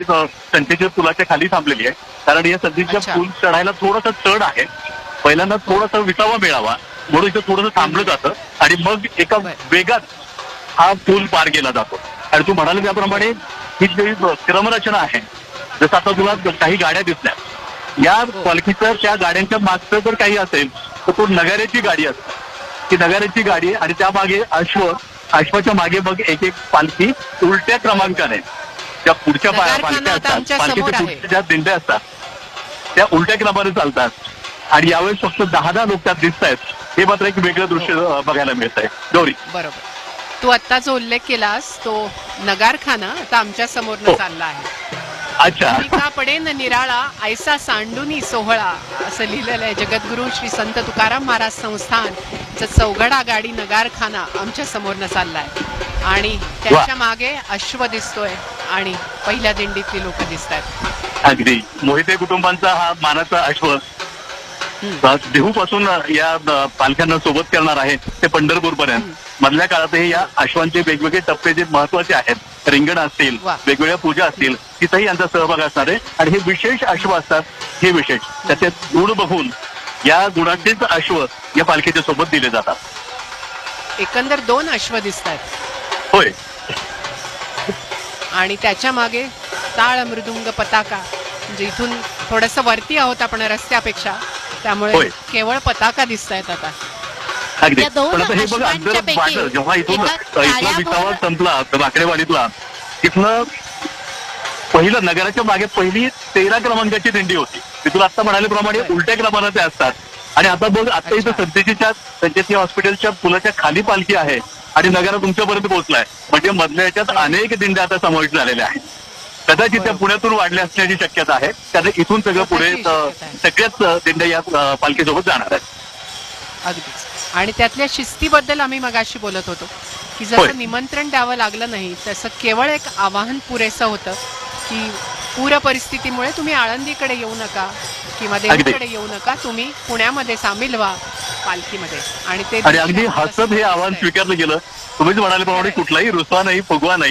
संतेच्या पुलाच्या खाली थांबलेली आहे, कारण या संतेच्या पूल चढायला थोडासा चढ आहे. पहिल्यांदा थोडासा विसावा मिळावा म्हणून इथं थोडंसं थांबलं जातं आणि मग एका वेगात हा पूल पार केला जातो. आणि तू म्हणाले त्याप्रमाणे ही जी क्रमरचना आहे, जसं आता तुला काही गाड्या दिसल्या, या पालखीचं त्या गाड्यांच्या मागचं जर काही असेल तर तो नगाऱ्याची गाडी असते. ती नगाऱ्याची गाडी आणि त्या मागे अश्वाच्या मागे मग एक एक पालखी उलट्या क्रमांकाने, त्या पुढच्या पालख्या असतात, पालखीच्या पुढच्या ज्या दिंड्या असतात त्या उलट्या क्रमाने चालतात. आणि यावेळेस फक्त 10 लोक त्यात दिसत आहेत. हे मात्र एक वेगळं दृश्य बघायला मिळत आहे. गौरी, बरोबर, तू आता जो उल्लेख केलास तो नगारखाना आता आमच्या समोर चालला आहे. अच्छा, पडेन निराळा ऐसा सांडुनी सोहळा असं लिहिलेलं आहे. जगद्गुरु श्री संत तुकाराम महाराज संस्थान चौघडा गाडी नगारखाना आमच्या समोरनं चाललाय आणि त्याच्या मागे अश्व दिसतोय आणि पहिल्या दिंडीतली लोक दिसत आहेत. अगदी मोहिते कुटुंबांचा हा मानाचा अश्व देहू पासून या पालख्यांना सोबत करणार आहे ते पंढरपूर पर्यंत. मधल्या काळातही या अश्वांचे वेगवेगळे टप्पे जे महत्वाचे आहेत, रिंगण असतील, वेगवेगळ्या पूजा असतील, तिथंही यांचा सहभाग असणार आहे. आणि हे विशेष अश्व असतात, हे विशेष त्याचे गुण बघून या गुणांचेच अश्व या पालखीच्या सोबत दिले जातात. एकंदर 2 अश्व दिसत आहेत. होय, आणि त्याच्या मागे टाळ मृदुंग पताका, म्हणजे इथून थोडस वरती आहोत आपण रस्त्यापेक्षा, त्यामुळे केवळ पताका दिसत आहेत आता. अगदी. पण आता हे बघ, अंतर जेव्हा इथून विसावा संपला वाकडेवाडीतला, तिथनं पहिलं नगराच्या मागे पहिली 13 क्रमांकाची दिंडी होती. मी तुला आता म्हणाल्याप्रमाणे उलट्या क्रमांकाने ते असतात. आणि आता बघ, आता इथं संतेची हॉस्पिटलच्या पुलाच्या खाली पालखी आहे आणि नगरा तुमच्यापर्यंत पोहोचलाय. म्हणजे मधल्या याच्यात अनेक दिंड्या आता समाविष्ट झालेल्या आहेत. कदाचित त्या पुण्यातून वाढल्या असण्याची शक्यता आहे, कारण इथून सगळं पुढे सगळ्याच दिंड्या या पालखीसोबत जाणार आहेत. अगदीच. आणि त्यातल्या शिस्तीबद्दल आम्ही मगाशी बोलत होतो की जसं निमंत्रण द्यावं लागलं नाही, तसं केवळ एक आवाहन पुरेसं होतं की पूर परिस्थितीमुळे तुम्ही आळंदीकडे येऊ नका किंवा देवीकडे येऊ नका, तुम्ही पुण्यामध्ये सामील व्हा पालखीमध्ये. आणि ते अगदी हसत हे आवाहन स्वीकारलं गेलं. तुम्हीच म्हणाल्याप्रमाणे कुठलाही रुसवा नाही, फुगवा नाही.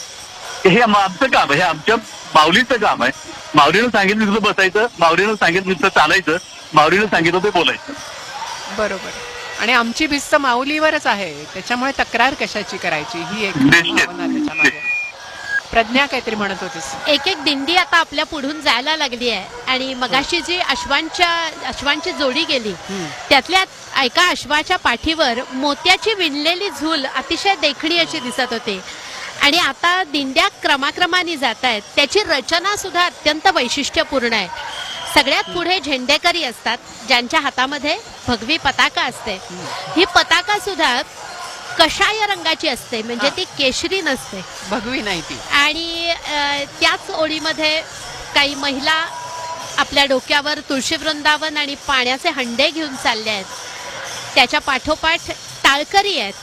हे आमचं काम आहे, हे आमच्या माऊलीचं काम आहे. माऊलीनं सांगितलं तिथं बसायचं, माऊलीनं सांगितलं तिथं चालायचं, माऊलीनं सांगितलं ते बोलायचं. बरोबर. आणि आमची भिस्त माऊलीवरच आहे, त्याच्यामुळे तक्रार कशाची करायची, ही एक भावना त्याच्यामागे. प्रज्ञा काहीतरी म्हणत होतीस. एक एक दिंडी आता आपल्या पुढून जायला लागली आहे. आणि मगाशी जी अश्वांची जोडी गेली, त्यातल्या एका अश्वाच्या पाठीवर मोत्याची विणलेली झूल अतिशय देखणी अशी दिसत होती. आणि आता दिंड्या क्रमाक्रमाने जात आहेत, त्याची रचना सुद्धा अत्यंत वैशिष्ट्यपूर्ण आहे. सगळ्यात पुढे झेंडेकरी असतात, ज्यांच्या हातामध्ये भगवी पताका असते. ही पताका सुद्धा कशाय रंगाची असते, म्हणजे ती केशरी नसते, भगवी नाही ती. आणि त्याच ओळीमध्ये काही महिला आपल्या डोक्यावर तुळशी वृंदावन आणि पाण्याचे हंडे घेऊन चालले आहेत. त्याच्या पाठोपाठ टाळकरी आहेत.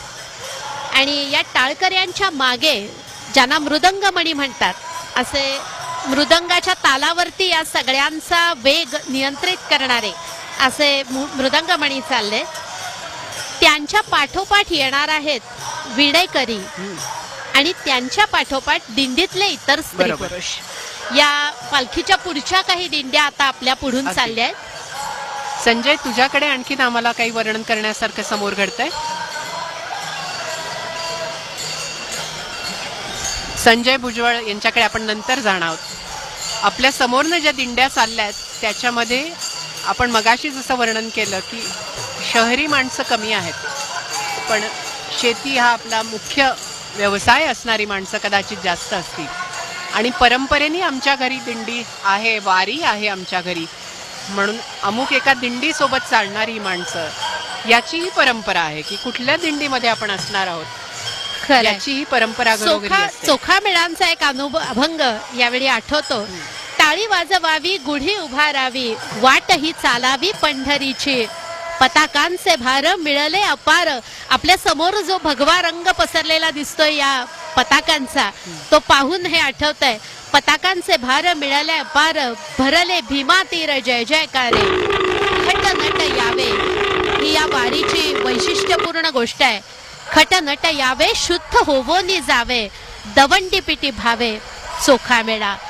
आणि या टाळकऱ्यांच्या मागे, ज्यांना मृदंगमणी म्हणतात, असे मृदंगाच्या तालावरती या सगळ्यांचा वेग नियंत्रित करणारे असे मृदंगमणी चालले. त्यांच्या पाठोपाठ येणार आहेत विणेकरी आणि त्यांच्या पाठोपाठ दिंडीतले इतर स्त्री पुरुष. या पालखीच्या पुढच्या काही दिंड्या आता आपल्या पुढून चालल्या आहेत. संजय, तुझ्याकडे आणखीन आम्हाला काही वर्णन करण्यासारखं समोर घडतंय? संजय भुजबळ यांच्याकडे आपण नंतर जाणार आहोत. आपल्या समोरनं ज्या दिंड्या चालल्या आहेत त्याच्यामध्ये आपण मगाशी जसं वर्णन केलं की शहरी माणसं कमी आहेत, पण शेती हा आपला मुख्य व्यवसाय असणारी माणसं कदाचित जास्त असतील. आणि परंपरेने आमच्या घरी दिंडी आहे, वारी आहे आमच्या घरी म्हणून अमुक एका दिंडीसोबत चालणारी माणसं, याचीही परंपरा आहे की कुठल्या दिंडीमध्ये आपण असणार आहोत, याची ही परंपरा घरोघरी असते. चोखामेळांचा एक अभंग यावेळी आठवतो. टाळी वाजवावी, गुढी उभारावी, वाट ही चालावी पंढरीची, पताकांचे भार मिळाले अपार. आपल्या समोर जो भगवा रंग पसरलेला दिसतोय या पताकांचा, तो पाहून हे आठवतंय. पताकांचे भार मिळाले अपार, भरले भीमा तीर जय जयकारे, खट नट यावे. ही या वारीची वैशिष्ट्यपूर्ण गोष्ट आहे. खट नट यावे, शुद्ध होवोनी जावे, दवंडी पिटी भावे चोखा मेळा.